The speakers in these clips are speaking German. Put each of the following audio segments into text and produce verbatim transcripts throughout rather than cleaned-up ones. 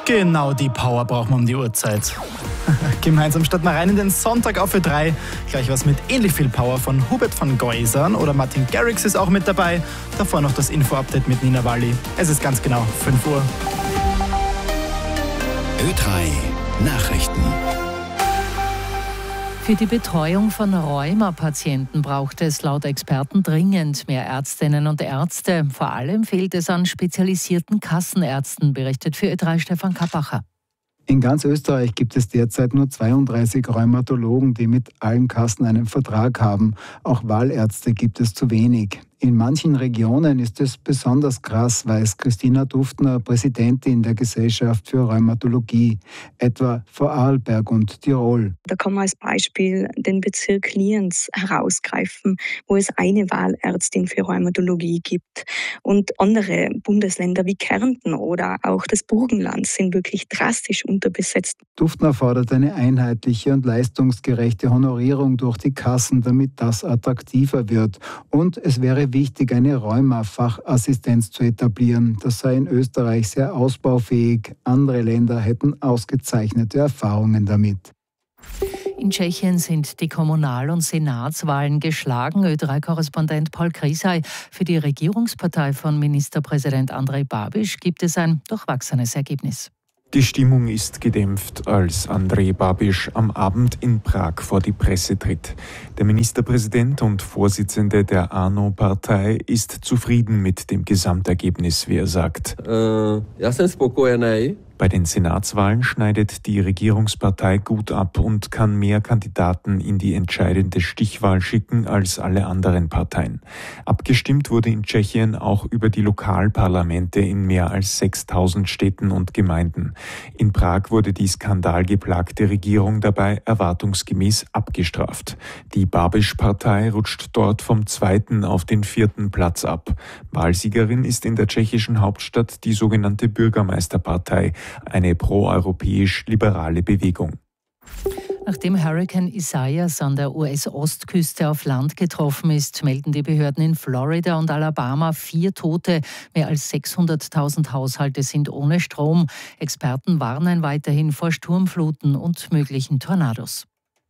Genau die Power brauchen wir um die Uhrzeit. Gemeinsam starten wir rein in den Sonntag auf Ö drei. Gleich was mit ähnlich viel Power von Hubert van Geusern oder Martin Garrix ist auch mit dabei. Davor noch das Info-Update mit Nina Walli. Es ist ganz genau fünf Uhr. Ö drei Nachrichten. Für die Betreuung von Rheuma-Patienten braucht es laut Experten dringend mehr Ärztinnen und Ärzte. Vor allem fehlt es an spezialisierten Kassenärzten, berichtet für Ö drei Stefan Kappacher. In ganz Österreich gibt es derzeit nur zweiunddreißig Rheumatologen, die mit allen Kassen einen Vertrag haben. Auch Wahlärzte gibt es zu wenig. In manchen Regionen ist es besonders krass, weiß Christina Duftner, Präsidentin der Gesellschaft für Rheumatologie, etwa Vorarlberg und Tirol. Da kann man als Beispiel den Bezirk Lienz herausgreifen, wo es eine Wahlärztin für Rheumatologie gibt. Und andere Bundesländer wie Kärnten oder auch das Burgenland sind wirklich drastisch unterbesetzt. Duftner fordert eine einheitliche und leistungsgerechte Honorierung durch die Kassen, damit das attraktiver wird. Und es wäre wichtig, eine Rheuma-Fachassistenz zu etablieren. Das sei in Österreich sehr ausbaufähig. Andere Länder hätten ausgezeichnete Erfahrungen damit. In Tschechien sind die Kommunal- und Senatswahlen geschlagen. Ö drei Korrespondent Paul Krisay. Für die Regierungspartei von Ministerpräsident Andrej Babiš gibt es ein durchwachsenes Ergebnis. Die Stimmung ist gedämpft, als Andrej Babiš am Abend in Prag vor die Presse tritt. Der Ministerpräsident und Vorsitzende der ANO-Partei ist zufrieden mit dem Gesamtergebnis, wie er sagt. Uh, ja jsem spokojený. Bei den Senatswahlen schneidet die Regierungspartei gut ab und kann mehr Kandidaten in die entscheidende Stichwahl schicken als alle anderen Parteien. Abgestimmt wurde in Tschechien auch über die Lokalparlamente in mehr als sechstausend Städten und Gemeinden. In Prag wurde die skandalgeplagte Regierung dabei erwartungsgemäß abgestraft. Die Babiš-Partei rutscht dort vom zweiten auf den vierten Platz ab. Wahlsiegerin ist in der tschechischen Hauptstadt die sogenannte Bürgermeisterpartei, eine proeuropäisch-liberale Bewegung. Nachdem Hurrikan Isaias an der U S-Ostküste auf Land getroffen ist, melden die Behörden in Florida und Alabama vier Tote. Mehr als sechshunderttausend Haushalte sind ohne Strom. Experten warnen weiterhin vor Sturmfluten und möglichen Tornados.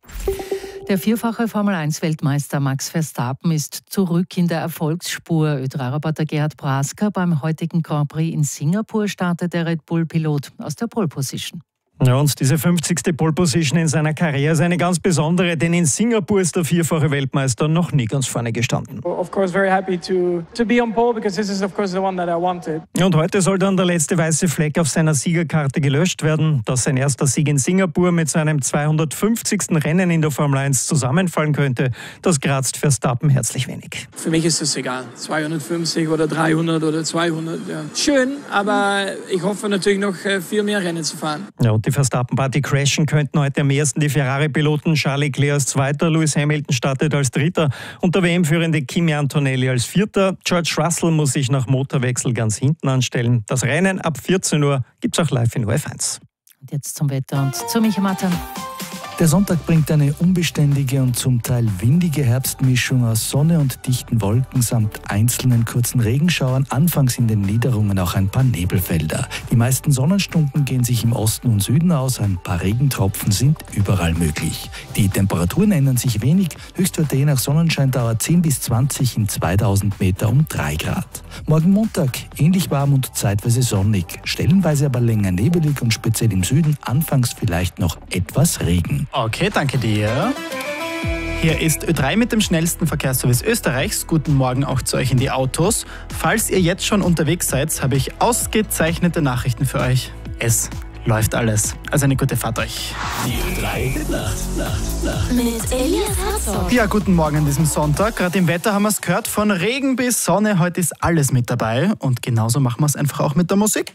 Der vierfache Formel eins Weltmeister Max Verstappen ist zurück in der Erfolgsspur. Ö drei Reporter Gerhard Prasker. Beim heutigen Grand Prix in Singapur startet der Red Bull-Pilot aus der Pole Position. Ja, und diese fünfzigste Pole Position in seiner Karriere ist eine ganz besondere, denn in Singapur ist der vierfache Weltmeister noch nie ganz vorne gestanden. Of course very happy to to be on pole because this is of course the one that I wanted. Und heute soll dann der letzte weiße Fleck auf seiner Siegerkarte gelöscht werden. Dass sein erster Sieg in Singapur mit seinem zweihundertfünfzigsten Rennen in der Formel eins zusammenfallen könnte, das kratzt Verstappen herzlich wenig. Für mich ist es egal, zweihundertfünfzig oder dreihundert oder zweihundert. Ja. Schön, aber ich hoffe natürlich noch viel mehr Rennen zu fahren. Ja, und die Verstappen-Party crashen könnten heute am ersten die Ferrari-Piloten. Charles Leclerc als Zweiter, Lewis Hamilton startet als Dritter und der W M-führende Kimi Antonelli als Vierter. George Russell muss sich nach Motorwechsel ganz hinten anstellen. Das Rennen ab vierzehn Uhr gibt es auch live in O F eins. Und jetzt zum Wetter und zu Micha Mattern. Der Sonntag bringt eine unbeständige und zum Teil windige Herbstmischung aus Sonne und dichten Wolken samt einzelnen kurzen Regenschauern, anfangs in den Niederungen auch ein paar Nebelfelder. Die meisten Sonnenstunden gehen sich im Osten und Süden aus, ein paar Regentropfen sind überall möglich. Die Temperaturen ändern sich wenig, Höchstwerte je nach Sonnenscheindauer zehn bis zwanzig, in zweitausend Meter um drei Grad. Morgen Montag ähnlich warm und zeitweise sonnig, stellenweise aber länger nebelig und speziell im Süden anfangs vielleicht noch etwas Regen. Okay, danke dir. Hier ist Ö drei mit dem schnellsten Verkehrsservice Österreichs. Guten Morgen auch zu euch in die Autos. Falls ihr jetzt schon unterwegs seid, habe ich ausgezeichnete Nachrichten für euch. Es läuft alles. Also eine gute Fahrt euch. Die Ö drei Nacht, Nacht, Nacht. Mit Elias Herzog. Ja, guten Morgen an diesem Sonntag. Gerade im Wetter haben wir es gehört, von Regen bis Sonne. Heute ist alles mit dabei. Und genauso machen wir es einfach auch mit der Musik.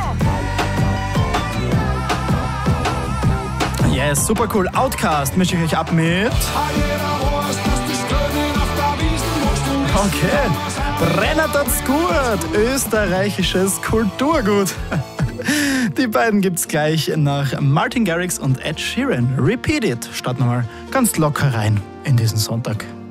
Yes, super cool. Outcast mische ich euch ab mit... Okay. Brennertat's gut. Österreichisches Kulturgut. Die beiden gibt's gleich nach Martin Garrix und Ed Sheeran. Repeat It. Starten wir mal ganz locker rein in diesen Sonntag.